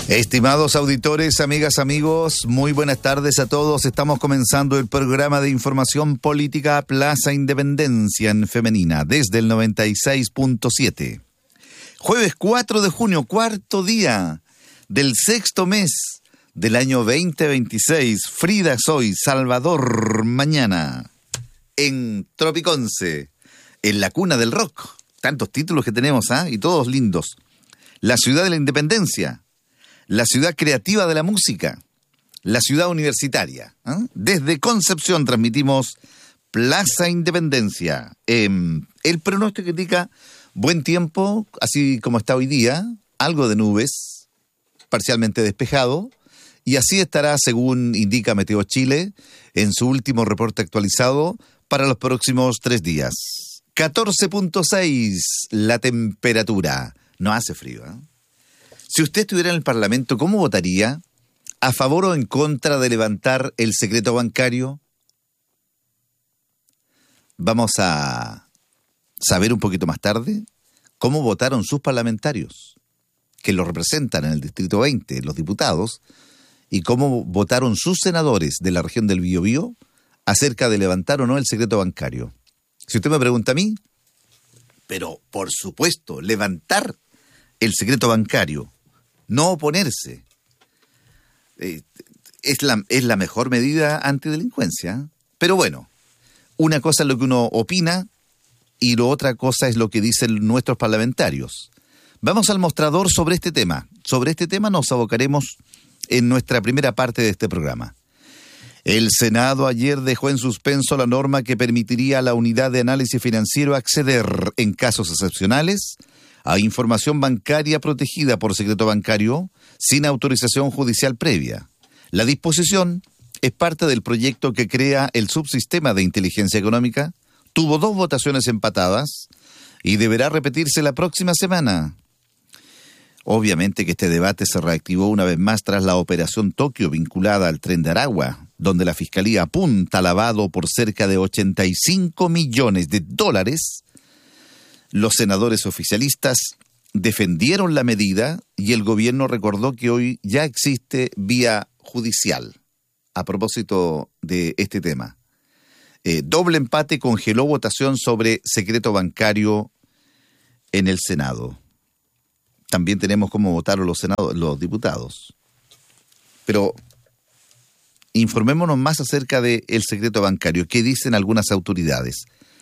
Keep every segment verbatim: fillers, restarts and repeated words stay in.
Estimados auditores, amigas, amigos, muy buenas tardes a todos. Estamos comenzando el programa de información política Plaza Independencia en femenina desde el noventa y seis punto siete. Jueves cuatro de junio, cuarto día del sexto mes del año veinte veintiséis. Frida soy, Salvador mañana. En Tropiconce, en la cuna del rock. Tantos títulos que tenemos, ¿ah? ¿eh? Y todos lindos. La ciudad de la independencia. La ciudad creativa de la música, la ciudad universitaria. ¿eh? Desde Concepción transmitimos Plaza Independencia. Eh, el pronóstico indica buen tiempo, así como está hoy día, algo de nubes, parcialmente despejado, y así estará, según indica Meteo Chile, en su último reporte actualizado para los próximos tres días. catorce punto seis la temperatura. No hace frío, ¿eh? Si usted estuviera en el Parlamento, ¿cómo votaría? ¿A favor o en contra de levantar el secreto bancario? Vamos a saber un poquito más tarde cómo votaron sus parlamentarios, que los representan en el Distrito veinte, los diputados, y cómo votaron sus senadores de la región del Biobío acerca de levantar o no el secreto bancario. Si usted me pregunta a mí, pero por supuesto, levantar el secreto bancario, no oponerse, eh, es, la, es la mejor medida antidelincuencia. Pero bueno, una cosa es lo que uno opina y lo otra cosa es lo que dicen nuestros parlamentarios. Vamos al mostrador sobre este tema. Sobre este tema nos abocaremos en nuestra primera parte de este programa. El Senado ayer dejó en suspenso la norma que permitiría a la unidad de análisis financiero acceder, en casos excepcionales, a información bancaria protegida por secreto bancario sin autorización judicial previa. La disposición es parte del proyecto que crea el subsistema de inteligencia económica, tuvo dos votaciones empatadas y deberá repetirse la próxima semana. Obviamente que este debate se reactivó una vez más tras la operación Tokio vinculada al Tren de Aragua, donde la Fiscalía apunta lavado por cerca de ochenta y cinco millones de dólares. Los senadores oficialistas defendieron la medida y el gobierno recordó que hoy ya existe vía judicial. A propósito de este tema, eh, doble empate congeló votación sobre secreto bancario en el Senado. También tenemos cómo votaron los senadores, los diputados. Pero informémonos más acerca del secreto bancario. ¿Qué dicen algunas autoridades?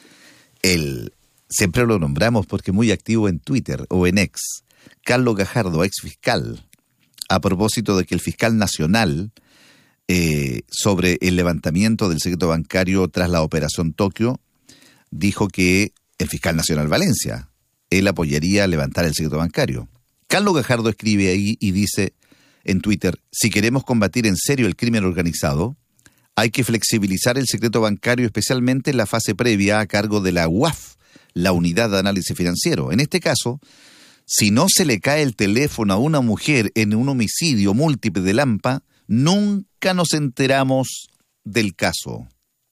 El Siempre lo nombramos porque es muy activo en Twitter o en X. Carlos Gajardo, ex fiscal, a propósito de que el fiscal nacional eh, sobre el levantamiento del secreto bancario tras la operación Tokio, dijo que el fiscal nacional Valencia, él apoyaría levantar el secreto bancario. Carlos Gajardo escribe ahí y dice en Twitter, si queremos combatir en serio el crimen organizado, hay que flexibilizar el secreto bancario, especialmente en la fase previa a cargo de la U A F, la unidad de análisis financiero. En este caso, si no se le cae el teléfono a una mujer en un homicidio múltiple de Lampa, nunca nos enteramos del caso.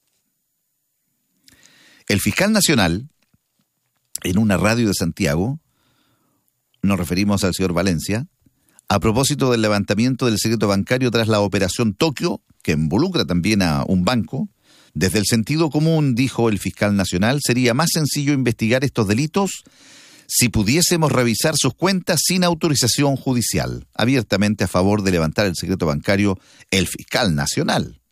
El fiscal nacional, en una radio de Santiago, nos referimos al señor Valencia, a propósito del levantamiento del secreto bancario tras la operación Tokio, que involucra también a un banco, desde el sentido común, dijo el fiscal nacional, sería más sencillo investigar estos delitos si pudiésemos revisar sus cuentas sin autorización judicial. Abiertamente a favor de levantar el secreto bancario, el fiscal nacional.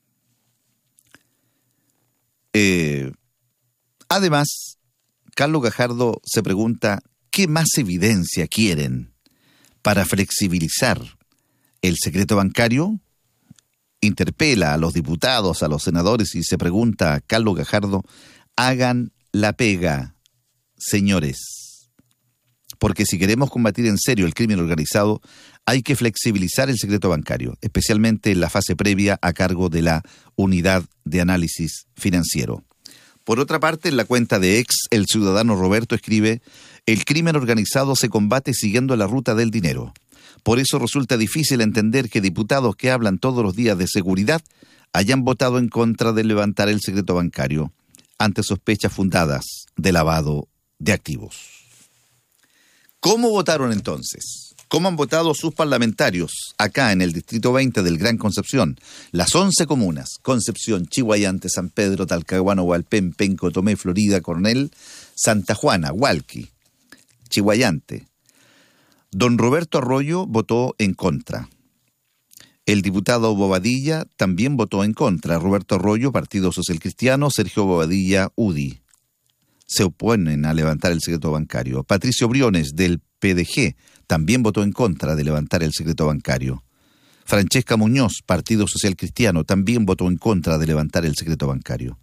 Eh, además, Carlos Gajardo se pregunta, ¿qué más evidencia quieren para flexibilizar el secreto bancario? Interpela a los diputados, a los senadores y se pregunta a Carlos Gajardo, hagan la pega, señores. Porque si queremos combatir en serio el crimen organizado, hay que flexibilizar el secreto bancario, especialmente en la fase previa a cargo de la unidad de análisis financiero. Por otra parte, en la cuenta de Ex, el ciudadano Roberto escribe, el crimen organizado se combate siguiendo la ruta del dinero. Por eso resulta difícil entender que diputados que hablan todos los días de seguridad hayan votado en contra de levantar el secreto bancario ante sospechas fundadas de lavado de activos. ¿Cómo votaron entonces? ¿Cómo han votado sus parlamentarios acá en el Distrito veinte del Gran Concepción? Las once comunas: Concepción, Chihuayante, San Pedro, Talcahuano, Hualpén, Penco, Tomé, Florida, Coronel, Santa Juana, Hualqui, Chihuayante. Don Roberto Arroyo votó en contra. El diputado Bobadilla también votó en contra. Roberto Arroyo, Partido Social Cristiano; Sergio Bobadilla, U D I. Se oponen a levantar el secreto bancario. Patricio Briones, del P D G, también votó en contra de levantar el secreto bancario. Francesca Muñoz, Partido Social Cristiano, también votó en contra de levantar el secreto bancario.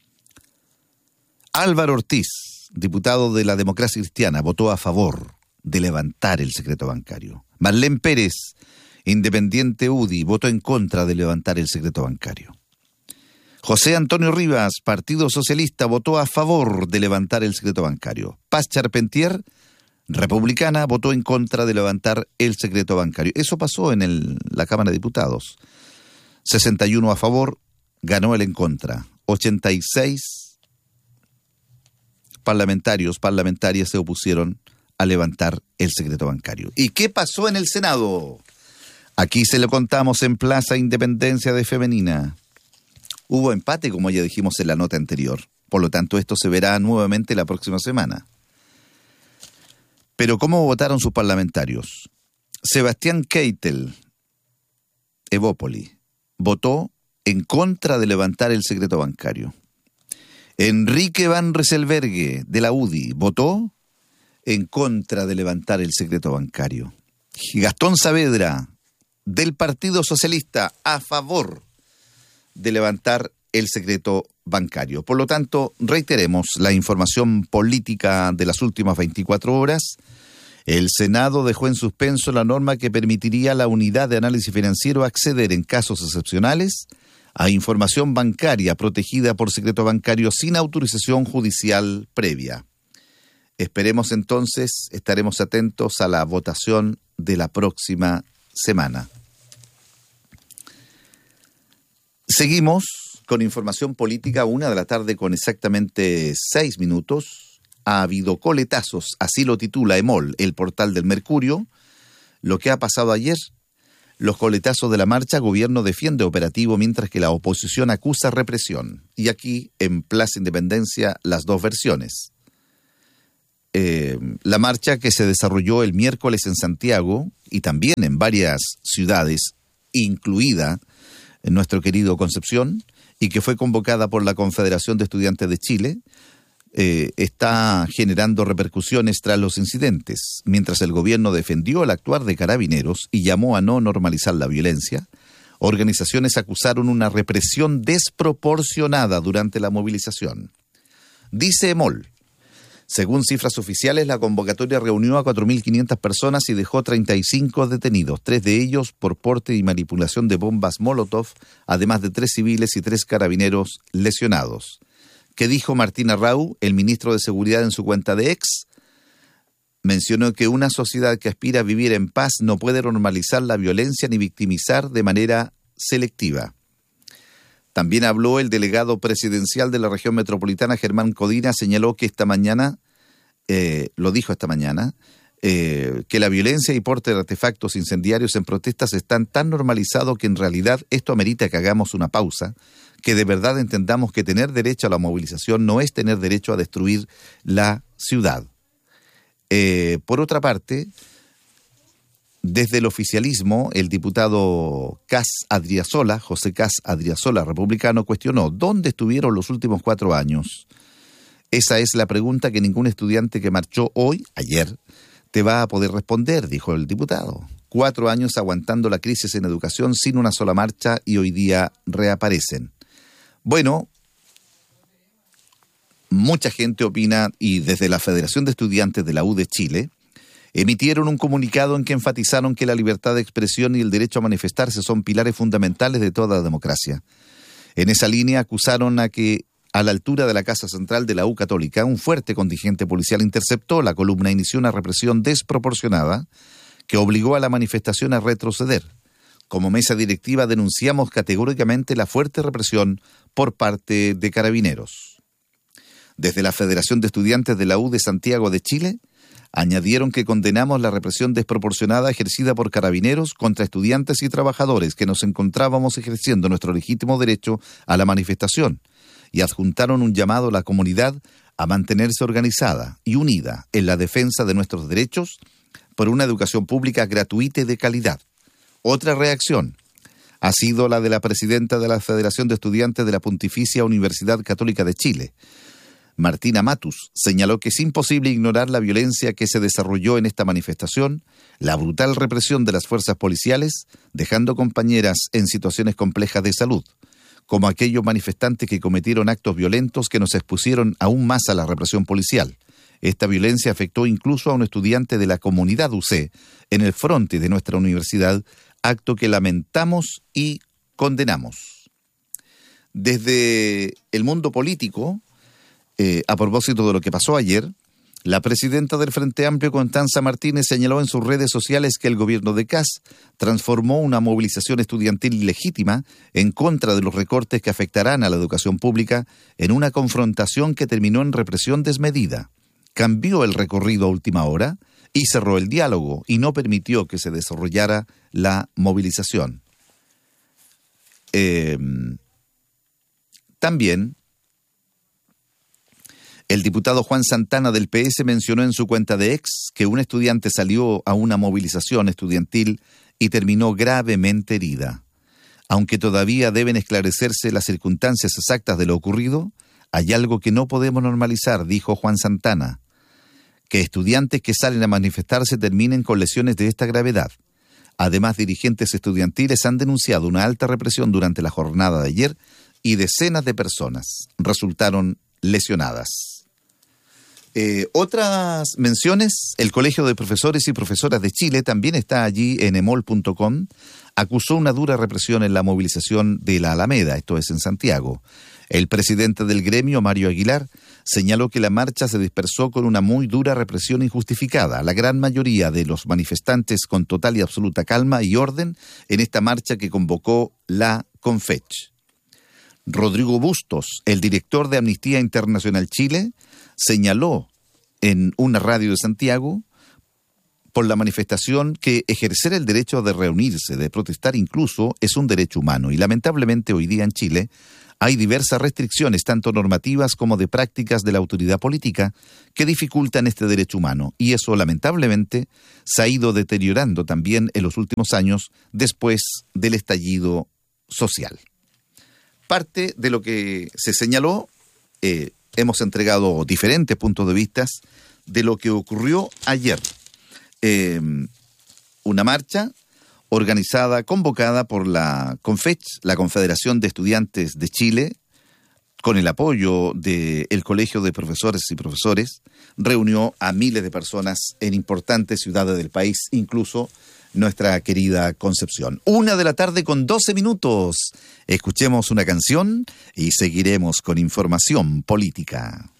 Álvaro Ortiz, diputado de la Democracia Cristiana, votó a favor de levantar el secreto bancario. Marlene Pérez, Independiente U D I, votó en contra de levantar el secreto bancario. José Antonio Rivas, Partido Socialista, votó a favor de levantar el secreto bancario. Paz Charpentier, Republicana, votó en contra de levantar el secreto bancario. Eso pasó en el, la Cámara de Diputados. sesenta y uno a favor, ganó el en contra. ochenta y seis parlamentarios, parlamentarias se opusieron a levantar el secreto bancario. ¿Y qué pasó en el Senado? Aquí se lo contamos en Plaza Independencia de Femenina. Hubo empate, como ya dijimos en la nota anterior. Por lo tanto, esto se verá nuevamente la próxima semana. Pero ¿cómo votaron sus parlamentarios? Sebastián Keitel, Evópoli, votó en contra de levantar el secreto bancario. Enrique Van Rieselberghe, de la U D I, votó en contra de levantar el secreto bancario. Gastón Saavedra, del Partido Socialista, a favor de levantar el secreto bancario. Por lo tanto, reiteremos la información política de las últimas veinticuatro horas. El Senado dejó en suspenso la norma que permitiría a la unidad de análisis financiero acceder en casos excepcionales a información bancaria protegida por secreto bancario sin autorización judicial previa. Esperemos entonces, estaremos atentos a la votación de la próxima semana. Seguimos con información política, una de la tarde con exactamente seis minutos. Ha habido coletazos, así lo titula EMOL, el portal del Mercurio. Lo que ha pasado ayer: los coletazos de la marcha, gobierno defiende operativo mientras que la oposición acusa represión. Y aquí, en Plaza Independencia, las dos versiones. Eh, la marcha que se desarrolló el miércoles en Santiago y también en varias ciudades, incluida en nuestro querido Concepción, y que fue convocada por la Confederación de Estudiantes de Chile, eh, está generando repercusiones tras los incidentes. Mientras el gobierno defendió el actuar de carabineros y llamó a no normalizar la violencia, organizaciones acusaron una represión desproporcionada durante la movilización. Dice EMOL: según cifras oficiales, la convocatoria reunió a cuatro mil quinientas personas y dejó treinta y cinco detenidos, tres de ellos por porte y manipulación de bombas Molotov, además de tres civiles y tres carabineros lesionados. ¿Qué dijo Martín Arrau, el ministro de Seguridad, en su cuenta de X? Mencionó que una sociedad que aspira a vivir en paz no puede normalizar la violencia ni victimizar de manera selectiva. También habló el delegado presidencial de la región metropolitana, Germán Codina, señaló que esta mañana, eh, lo dijo esta mañana, eh, que la violencia y porte de artefactos incendiarios en protestas están tan normalizados que en realidad esto amerita que hagamos una pausa, que de verdad entendamos que tener derecho a la movilización no es tener derecho a destruir la ciudad. Eh, por otra parte, desde el oficialismo, el diputado Cas Adriasola, José Cas Adriasola, republicano, cuestionó: ¿dónde estuvieron los últimos cuatro años? Esa es la pregunta que ningún estudiante que marchó hoy, ayer, te va a poder responder, dijo el diputado. Cuatro años aguantando la crisis en educación sin una sola marcha y hoy día reaparecen. Bueno, mucha gente opina, y desde la Federación de Estudiantes de la U de Chile emitieron un comunicado en que enfatizaron que la libertad de expresión y el derecho a manifestarse son pilares fundamentales de toda democracia. En esa línea acusaron a que, a la altura de la Casa Central de la U Católica, un fuerte contingente policial interceptó la columna e inició una represión desproporcionada que obligó a la manifestación a retroceder. Como mesa directiva denunciamos categóricamente la fuerte represión por parte de carabineros. Desde la Federación de Estudiantes de la U de Santiago de Chile Añadieron que condenamos la represión desproporcionada ejercida por carabineros contra estudiantes y trabajadores que nos encontrábamos ejerciendo nuestro legítimo derecho a la manifestación, y adjuntaron un llamado a la comunidad a mantenerse organizada y unida en la defensa de nuestros derechos por una educación pública gratuita y de calidad. Otra reacción ha sido la de la presidenta de la Federación de Estudiantes de la Pontificia Universidad Católica de Chile. Martina Matus señaló que es imposible ignorar la violencia que se desarrolló en esta manifestación, la brutal represión de las fuerzas policiales, dejando compañeras en situaciones complejas de salud, como aquellos manifestantes que cometieron actos violentos que nos expusieron aún más a la represión policial. Esta violencia afectó incluso a un estudiante de la comunidad U C en el frontis de nuestra universidad, acto que lamentamos y condenamos. Desde el mundo político, Eh, a propósito de lo que pasó ayer, la presidenta del Frente Amplio, Constanza Martínez, señaló en sus redes sociales que el gobierno de Kast transformó una movilización estudiantil ilegítima en contra de los recortes que afectarán a la educación pública en una confrontación que terminó en represión desmedida. Cambió el recorrido a última hora y cerró el diálogo y no permitió que se desarrollara la movilización. Eh, también el diputado Juan Santana del P S mencionó en su cuenta de ex que un estudiante salió a una movilización estudiantil y terminó gravemente herida. Aunque todavía deben esclarecerse las circunstancias exactas de lo ocurrido, hay algo que no podemos normalizar, dijo Juan Santana, que estudiantes que salen a manifestarse terminen con lesiones de esta gravedad. Además, dirigentes estudiantiles han denunciado una alta represión durante la jornada de ayer y decenas de personas resultaron lesionadas. Eh, otras menciones, el Colegio de Profesores y Profesoras de Chile también está allí en emol punto com, acusó una dura represión en la movilización de la Alameda, esto es en Santiago. El presidente del gremio, Mario Aguilar, señaló que la marcha se dispersó con una muy dura represión injustificada. La gran mayoría de los manifestantes con total y absoluta calma y orden en esta marcha que convocó la CONFECH. Rodrigo Bustos, el director de Amnistía Internacional Chile, señaló en una radio de Santiago por la manifestación que ejercer el derecho de reunirse, de protestar incluso, es un derecho humano. Y lamentablemente hoy día en Chile hay diversas restricciones, tanto normativas como de prácticas de la autoridad política, que dificultan este derecho humano. Y eso lamentablemente se ha ido deteriorando también en los últimos años después del estallido social. Parte de lo que se señaló, eh, hemos entregado diferentes puntos de vista de lo que ocurrió ayer. Eh, una marcha organizada, convocada por la CONFECH, la Confederación de Estudiantes de Chile, con el apoyo del Colegio de Profesores y Profesores, reunió a miles de personas en importantes ciudades del país, incluso nuestra querida Concepción. Una de la tarde con doce minutos. Escuchemos una canción y seguiremos con información política.